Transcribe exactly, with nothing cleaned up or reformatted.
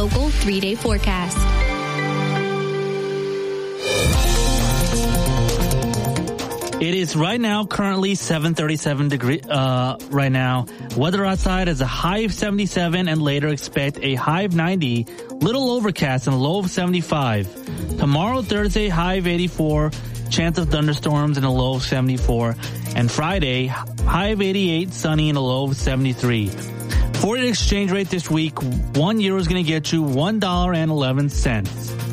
local three-day forecast. It is right now currently seven thirty-seven degree, uh, right now. Weather outside is a high of seventy-seven and later expect a high of ninety, little overcast and a low of seventy-five. Tomorrow, Thursday, high of eighty-four, chance of thunderstorms and a low of seventy-four. And Friday, high of eighty-eight, sunny and a low of seventy-three. For the exchange rate this week, one euro is going to get you one dollar and eleven cents.